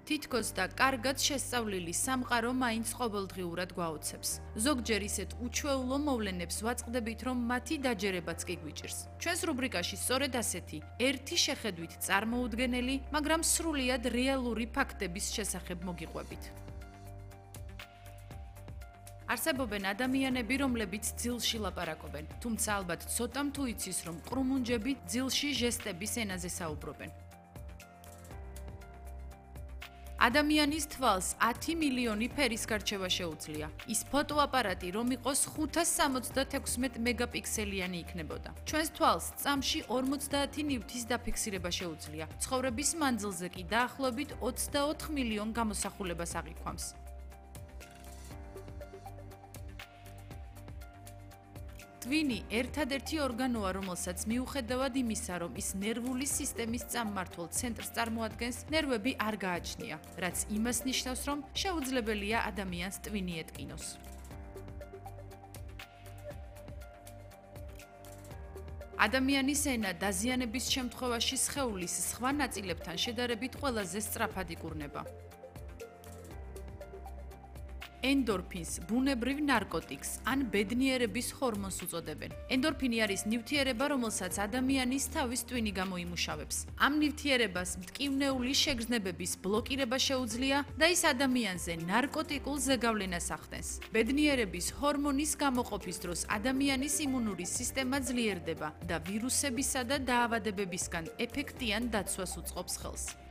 თითქოს და კარგად შესწავლილი სამყარო მაინც ყოველდღიურად გვაოცებს. ზოგჯერ ისეთ უჩვეულო მოვლენებს ვაწყდებით, რომ მათი დაჯერებაც კი გვიჭირს. ჩვენს რუბრიკაში სწორედ ასეთი, ერთი შეხედვით წარმოუდგენელი, მაგრამ სრულიად რეალური ფაქტების შესახებ მოგიყვებით. არსებობენ ადამიანები, რომლებიც ძილში ლაპარაკობენ, თუმცა ალბათ ცოტამ თუ იცის, რომ ყრუმუნჯები ძილში ჟესტების ენაზე საუბრობენ. ადამიანის თვალს 10 მილიონი ფერის გარჩევა შეუძლია. ის ფოტოაპარატი რომ იყოს 576 მეგაპიქსელიანი იქნებოდა. ჩვენს თვალს წამში 50 ნივთის დაფიქსირება შეუძლია. ცხოვრების მანძილზე კი დაახლოებით 24 მილიონ გამოსახულებას აღიქვამს. ტვინი ერთადერთი ორგანოა, რომელსაც მიუხედავად იმისა, რომ ის ნერვული სისტემის წამმართველ ცენტრს წარმოადგენს, ნერვები არ გააჩნია, რაც იმას ნიშნავს, რომ შეუძლებელია ადამიანს ტვინი ეტკინოს. ადამიანის ენა დაზიანების შემთხვევაში სხეულის სხვა ნაწილებთან შედარებით ყველაზე სწრაფად იკურნება. ენდორფინს ბუნებრივ ნარკოტიკს ან ბედნიერების ჰორმონს უწოდებენ. ენდორფინი არის ნივთიერება, რომელსაც ადამიანის თავის ტვინი გამოიმუშავებს. ამ ნივთიერებას მტკივნეული შეგრძნებების ბლოკირება შეუძლია და ის ადამიანზე ნარკოტიკულ ზეგავლენას ახდენს. ბედნიერების ჰორმონის გამოყოფის დროს ადამიანის იმუნური სისტემა ძლიერდება და ვირუსებისა და დაავადებებისგან ეფექტიან დაცვას უწყობს ხელს.